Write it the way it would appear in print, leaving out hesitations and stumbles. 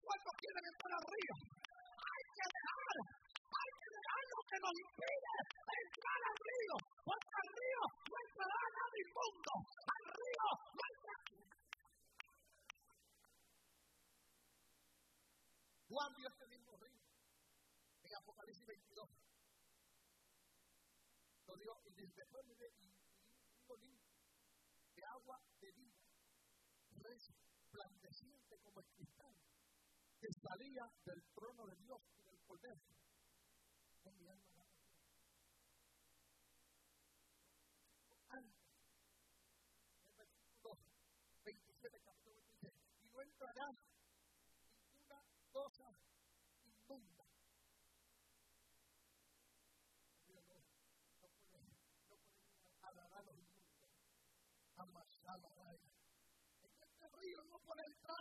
¿Cuántos quieren entrar al río? Hay que dejar lo que nos impide entrar al río, porque al río no entrará nada inmundo, al río no entrará. Juan vio este mismo río en Apocalipsis 22. Lo digo, y después mire, y un río limpio de agua de vida, resplandeciente como el cristal, que salía del trono de Dios y del Cordero. En mi alma va a pasar. Antes, el versículo 27, capítulo 26, y no entrará ninguna cosa inmunda. No puede agarrar los inmundos. Jamás, jamás. En este río no puede entrar